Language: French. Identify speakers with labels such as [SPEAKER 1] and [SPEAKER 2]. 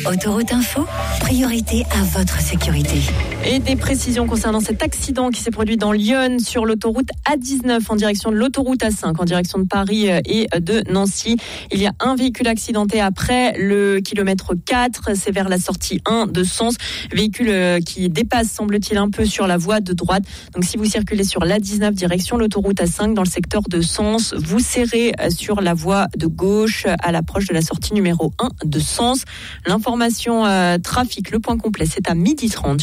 [SPEAKER 1] Autoroute Info, priorité à votre sécurité.
[SPEAKER 2] Et des précisions concernant cet accident qui s'est produit dans Lyon sur l'autoroute A19 en direction de l'autoroute A5 en direction de Paris et de Nancy. Il y a un véhicule accidenté après le kilomètre 4, c'est vers la sortie 1 de Sens. Véhicule qui dépasse, semble-t-il, un peu sur la voie de droite. Donc si vous circulez sur l'A19 direction l'autoroute A5 dans le secteur de Sens, vous serrez sur la voie de gauche à l'approche de la sortie numéro 1 de Sens. L'information trafic, le point complet, c'est à 12h30.